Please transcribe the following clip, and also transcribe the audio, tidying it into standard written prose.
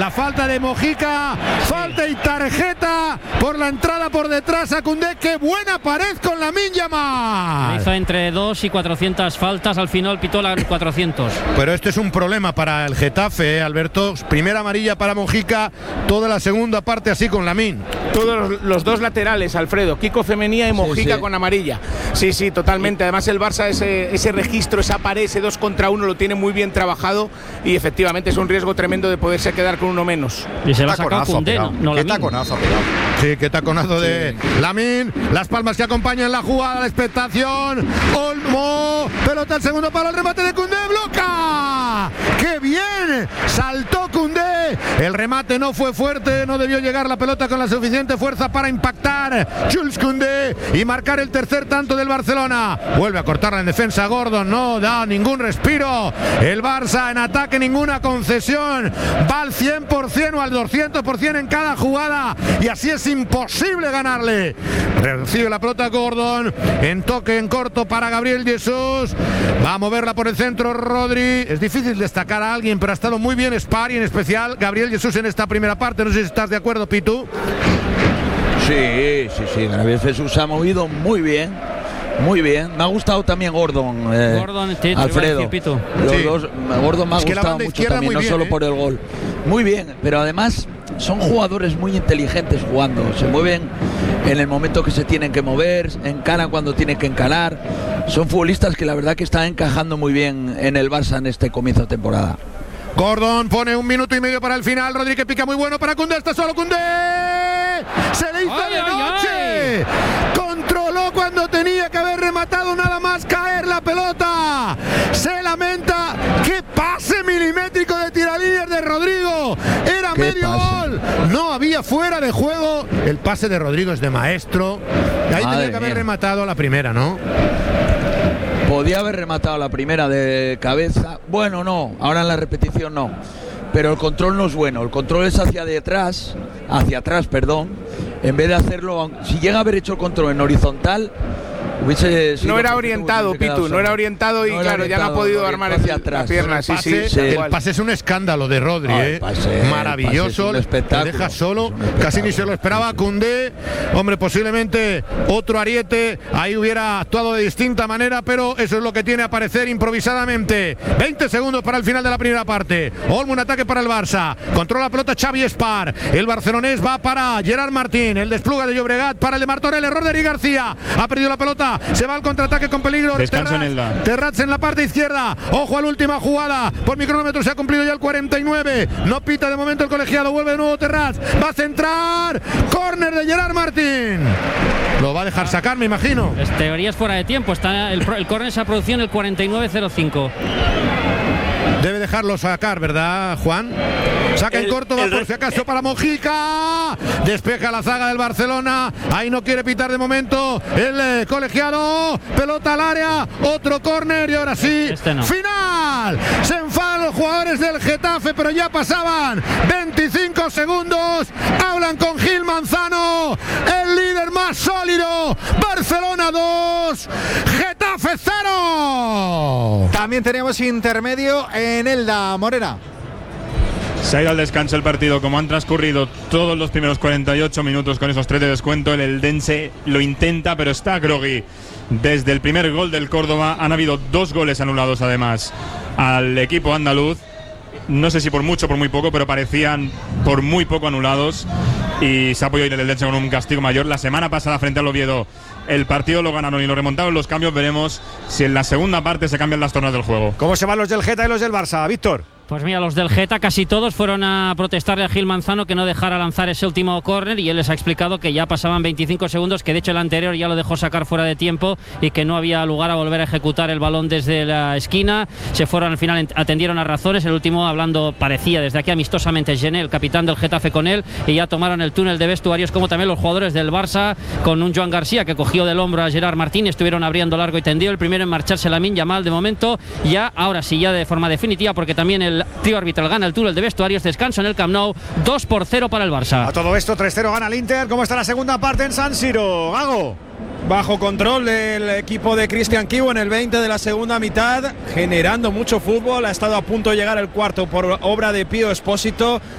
la falta de Mojica, falta y tarjeta por la entrada por detrás a Koundé. ¡Qué buena pared con Lamine Yamal! Hizo entre 2 y 400 faltas, al final pitó las 400. Pero este es un problema para el Getafe, Alberto. Primera amarilla para Mojica, toda la segunda parte así con Lamine. Todos los dos laterales, Alfredo, Kiko Femenía y Mojica con amarilla. Sí, totalmente. Además el Barça ese registro, esa pared, ese 2 contra 1 lo tiene muy bien trabajado y efectivamente es un riesgo tremendo de poderse quedar con uno menos. Y se lo ha sacado Koundé, no Qué taconazo, pegado. Sí, qué taconazo de Lamine. Las palmas que acompañan la jugada, la expectación. Olmo, pelota al segundo palo, el remate de Koundé, bloca. ¡Qué bien! Saltó Koundé. El remate no fue fuerte, no debió llegar la pelota con la suficiente fuerza para impactar Jules Koundé y marcar el tercer tanto del Barcelona. Vuelve a cortarla en defensa Gordon, no da ningún respiro. El Barça en ataque, ninguna concesión. Va al 100% o al 200% en cada jugada y así es imposible ganarle. Recibe la pelota Gordon en toque en corto para Gabriel Jesús. Va a moverla por el centro Rodri. Es difícil destacar a alguien, pero ha estado muy bien Spar y en especial Gabriel Jesús en esta primera parte. No sé si estás de acuerdo, Pitu. Sí. Gabriel Jesús se ha movido muy bien. Muy bien, me ha gustado también Gordon, Alfredo. Gordon me ha gustado mucho también, no solo por el gol. Muy bien, pero además son jugadores muy inteligentes jugando, se mueven en el momento que se tienen que mover, encaran cuando tienen que encarar. Son futbolistas que la verdad que están encajando muy bien en el Barça en este comienzo de temporada. Gordon pone 1 minuto y medio para el final. Rodríguez pica muy bueno para Koundé. Está solo Koundé. Se le hizo de noche. Controló cuando tenía que haber rematado, nada más caer la pelota. Se lamenta. ¡Qué pase milimétrico de tiralíneas de Rodrigo! Era medio gol. No había fuera de juego. El pase de Rodrigo es de maestro. Ahí tenía que haber rematado la primera, ¿no? Podía haber rematado la primera de cabeza. Bueno, no, ahora en la repetición no. Pero el control no es bueno. El control es hacia atrás, en vez de hacerlo, si llega a haber hecho el control en horizontal, hubiese sido. No era orientado, Pitu, no era orientado y claro, ya no ha podido armar hacia atrás. La pierna, el pase es un escándalo de Rodri, maravilloso, le deja solo, casi ni se lo esperaba Koundé. Hombre, posiblemente otro ariete ahí hubiera actuado de distinta manera, pero eso es lo que tiene aparecer improvisadamente. 20 segundos para el final de la primera parte. Olmo, un ataque para el Barça, controla la pelota Xavi Spar, el barcelonés va para Gerard Martín, el despluga de Llobregat para el de Martorell, error de Eric García, ha perdido la pelota. Se va al contraataque con peligro. Descanso en Elda. Terrats en la parte izquierda. Ojo a la última jugada. Por mi cronómetro se ha cumplido ya el 49. No pita de momento el colegiado. Vuelve de nuevo Terrats. Va a centrar. Córner de Gerard Martín. Lo va a dejar sacar, me imagino. Teoría es fuera de tiempo. Está el córner se ha producido en el 49.05. Debe dejarlo sacar, ¿verdad, Juan? Saca en corto, va por si acaso para Mojica. Despeja la zaga del Barcelona. Ahí no quiere pitar de momento el colegiado. Pelota al área. Otro córner y ahora sí. Final. Se enfadan los jugadores del Getafe, pero ya pasaban 25 segundos. Hablan con Gil Manzano, el líder más sólido. Barcelona 2, Getafe 0. También tenemos intermedio en Elda, Morera. Se ha ido al descanso el partido, como han transcurrido todos los primeros 48 minutos con esos 3 de descuento. El Eldense lo intenta, pero está groggy. Desde el primer gol del Córdoba han habido 2 goles anulados además al equipo andaluz. No sé si por mucho o por muy poco, pero parecían por muy poco anulados. Y se ha podido ir el Eldense con un castigo mayor. La semana pasada frente al Oviedo el partido lo ganaron y lo remontaron los cambios. Veremos si en la segunda parte se cambian las tornas del juego. ¿Cómo se van los del Geta y los del Barça, Víctor? Pues mira, los del Geta casi todos fueron a protestarle a Gil Manzano que no dejara lanzar ese último córner y él les ha explicado que ya pasaban 25 segundos, que de hecho el anterior ya lo dejó sacar fuera de tiempo y que no había lugar a volver a ejecutar el balón desde la esquina. Se fueron al final, atendieron a razones, el último hablando parecía desde aquí amistosamente Gené, el capitán del Getafe, con él, y ya tomaron el túnel de vestuarios, como también los jugadores del Barça, con un Joan García que cogió del hombro a Gerard Martín, estuvieron abriendo largo y tendido. El primero en marcharse Lamine Yamal de momento, ya ahora sí, ya de forma definitiva, porque también el trío arbitral gana el túnel de vestuarios. Descanso en el Camp Nou, 2-0 para el Barça. A todo esto 3-0 gana el Inter. ¿Cómo está la segunda parte en San Siro, Gago? Bajo control del equipo de Cristian Kivo en el 20 de la segunda mitad, generando mucho fútbol. Ha estado a punto de llegar el cuarto por obra de Pío Expósito.